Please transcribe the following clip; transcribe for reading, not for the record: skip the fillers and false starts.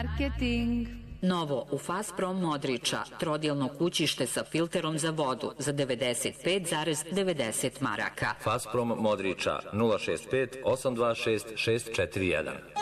Marketing. Novo u Fasprom Modrića, trodjelno kućište sa filterom za vodu za 95,90 maraka. Fasprom Modrića 065 826 641.